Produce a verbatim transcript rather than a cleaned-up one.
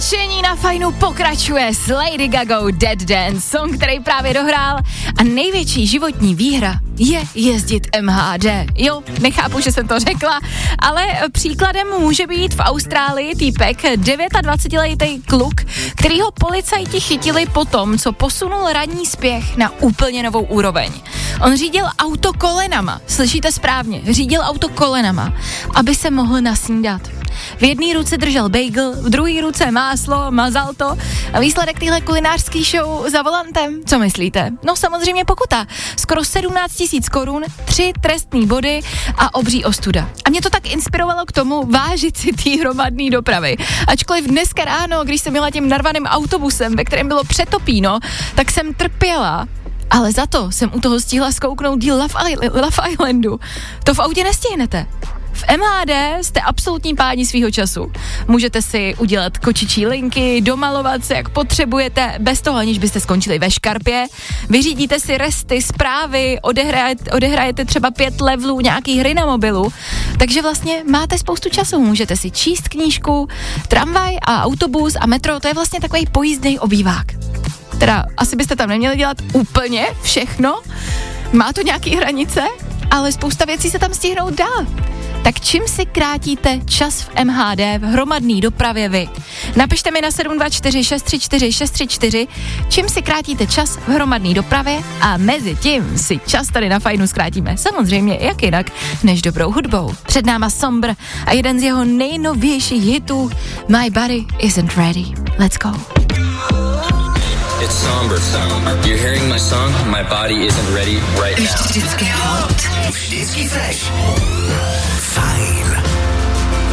Nadšení na fajnu pokračuje s Lady Gagou Dead Dance, song, který právě dohrál a největší životní výhra je jezdit M H D. Jo, nechápu, že jsem to řekla, ale příkladem může být v Austrálii týpek, dvacetidevítiletý kluk, kterýho policajti chytili po tom, co posunul ranní spěch na úplně novou úroveň. On řídil auto kolenama, slyšíte správně, řídil auto kolenama, aby se mohl nasnídat. V jedné ruce držel bagel, v druhé ruce máslo, mazal to a výsledek téhle kulinářský show za volantem, co myslíte? No samozřejmě pokuta. Skoro sedmnáct tisíc korun, tři trestný body a obří ostuda. A mě to tak inspirovalo k tomu vážit si té hromadné dopravy. Ačkoliv dneska ráno, když jsem jela tím narvaným autobusem, ve kterém bylo přetopíno, tak jsem trpěla. Ale za to jsem u toho stihla zkouknout díl Love, Isle- Love Islandu. To v autě nestihnete. V M H D jste absolutní páni svýho času. Můžete si udělat kočičí linky, domalovat se, jak potřebujete, bez toho, aniž byste skončili ve škarpě. Vyřídíte si resty, zprávy, odehrajete, odehrajete třeba pět levelů nějaký hry na mobilu. Takže vlastně máte spoustu času. Můžete si číst knížku, tramvaj a autobus a metro, to je vlastně takový pojízdný obývák. Teda asi byste tam neměli dělat úplně všechno, má to nějaký hranice, ale spousta věcí se tam stihnout dá. Tak čím si krátíte čas v M H D v hromadné dopravě vy? Napište mi na sedm dva čtyři šest tři čtyři šest tři čtyři, čím si krátíte čas v hromadné dopravě a mezi tím si čas tady na fajnu zkrátíme. Samozřejmě jak jinak, než dobrou hudbou. Před náma Sombr a jeden z jeho nejnovějších hitů My Body Isn't Ready. Let's go. It's Somber. You're hearing my song, My Body Isn't Ready right now. Vždycky hot. Vždycky fresh. Fajn.